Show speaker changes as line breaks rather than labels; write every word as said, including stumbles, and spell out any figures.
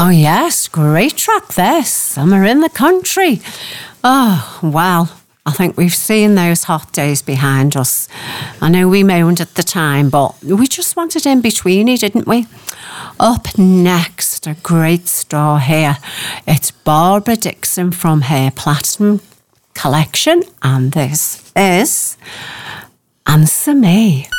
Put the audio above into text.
Oh, yes, great track this. Summer in the Country. Oh, well, I think we've seen those hot days behind us. I know we moaned at the time, but we just wanted in betweeny, didn't we? Up next, a great star here. It's Barbara Dickson from her Platinum collection, and this is Answer Me.